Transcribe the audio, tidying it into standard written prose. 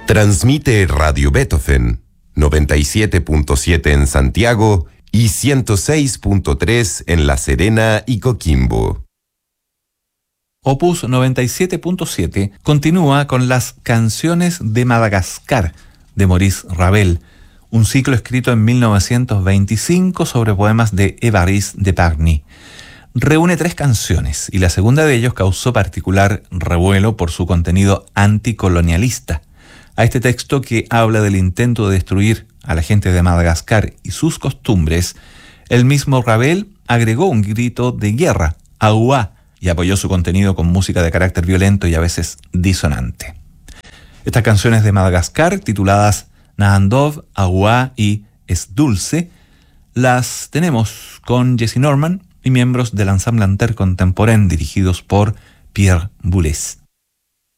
Transmite Radio Beethoven, 97.7 en Santiago y 106.3 en La Serena y Coquimbo. Opus 97.7 continúa con las Canciones de Madagascar, de Maurice Ravel, un ciclo escrito en 1925 sobre poemas de Évariste de Parny. Reúne 3 canciones y la segunda de ellos causó particular revuelo por su contenido anticolonialista. A este texto, que habla del intento de destruir a la gente de Madagascar y sus costumbres, el mismo Ravel agregó un grito de guerra, aua, y apoyó su contenido con música de carácter violento y a veces disonante. Estas canciones de Madagascar, tituladas Nahandov, Aua y Es Dulce, las tenemos con Jessye Norman y miembros del ensemble Intercontemporain dirigidos por Pierre Boulez.